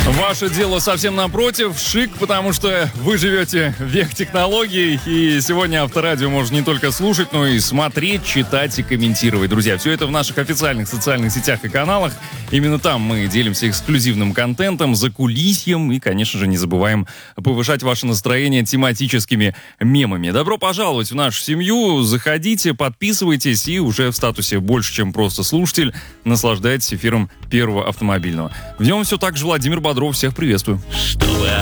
Ваше дело совсем напротив, шик, потому что вы живете в век технологий, и сегодня Авторадио можно не только слушать, но и смотреть, читать и комментировать. Друзья, все это в наших официальных социальных сетях и каналах. Именно там мы делимся эксклюзивным контентом, закулисьем и, конечно же, не забываем повышать ваше настроение тематическими мемами. Добро пожаловать в нашу семью, заходите, подписывайтесь и уже в статусе «больше, чем просто слушатель» наслаждайтесь эфиром Первого автомобильного. В нем все так же Владимир Бодров. Всех приветствую. Чтобы